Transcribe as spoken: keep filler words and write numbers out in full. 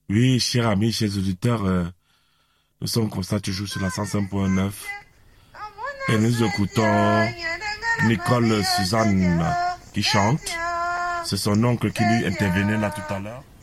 Oui, chers amis, chers auditeurs, euh, nous sommes comme ça toujours sur la cent cinq point neuf et nous écoutons Nicole Suzanne qui chante. C'est son oncle qui lui intervenait là tout à l'heure.